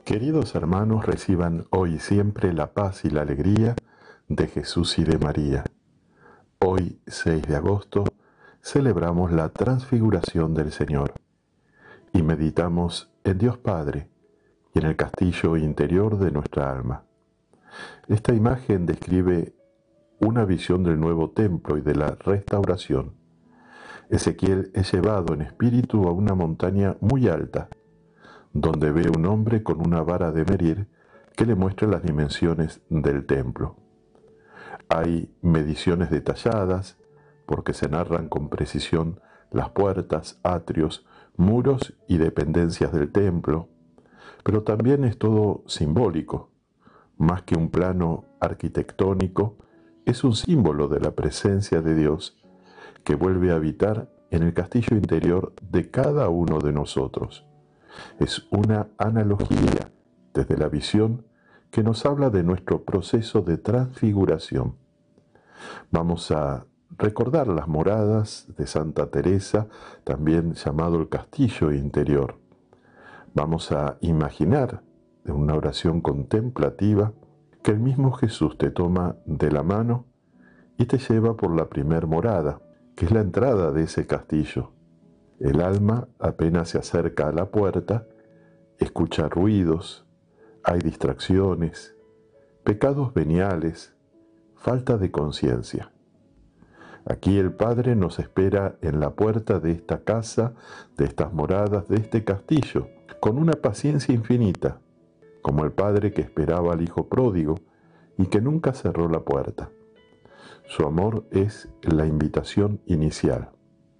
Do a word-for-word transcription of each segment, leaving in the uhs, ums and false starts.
Queridos hermanos, reciban hoy y siempre la paz y la alegría de Jesús y de María. Hoy, seis de agosto, celebramos la transfiguración del Señor y meditamos en Dios Padre y en el castillo interior de nuestra alma. Esta imagen describe una visión del nuevo templo y de la restauración. Ezequiel es llevado en espíritu a una montaña muy alta, donde ve un hombre con una vara de medir que le muestra las dimensiones del templo. Hay mediciones detalladas, porque se narran con precisión las puertas, atrios, muros y dependencias del templo, pero también es todo simbólico. Más que un plano arquitectónico, es un símbolo de la presencia de Dios que vuelve a habitar en el castillo interior de cada uno de nosotros. Es una analogía desde la visión que nos habla de nuestro proceso de transfiguración. Vamos a recordar las moradas de Santa Teresa, también llamado el castillo interior. Vamos a imaginar en una oración contemplativa que el mismo Jesús te toma de la mano y te lleva por la primer morada, que es la entrada de ese castillo. El alma apenas se acerca a la puerta, escucha ruidos, hay distracciones, pecados veniales, falta de conciencia. Aquí el Padre nos espera en la puerta de esta casa, de estas moradas, de este castillo, con una paciencia infinita, como el Padre que esperaba al Hijo pródigo y que nunca cerró la puerta. Su amor es la invitación inicial.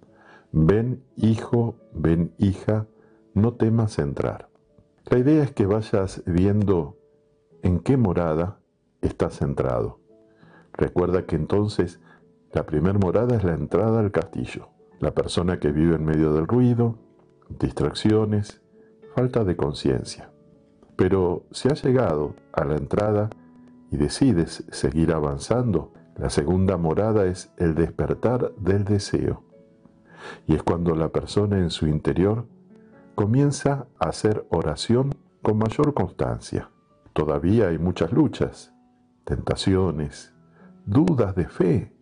Ven, hijo, ven, hija, no temas entrar. La idea es que vayas viendo en qué morada estás centrado. Recuerda que entonces la primer morada es la entrada al castillo. La persona que vive en medio del ruido, distracciones, falta de conciencia. Pero si has llegado a la entrada y decides seguir avanzando, la segunda morada es el despertar del deseo. Y es cuando la persona en su interior comienza a hacer oración con mayor constancia. Todavía hay muchas luchas, tentaciones, dudas de fe,